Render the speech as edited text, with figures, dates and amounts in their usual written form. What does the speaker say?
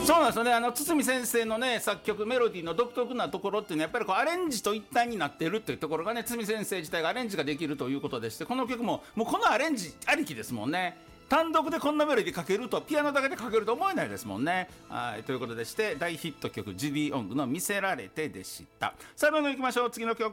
そうなんですよね。堤先生のね作曲メロディーの独特なところっていうのはやっぱりこうアレンジと一体になっているというところがね、堤先生自体がアレンジができるということでして、この曲ももうこのアレンジありきですもんね。単独でこんなメロディーかけると、ピアノだけでかけると思えないですもんね。はい、ということでして大ヒット曲ジュディ・オングの見せられてでした。さあどんどんいきましょう。次の曲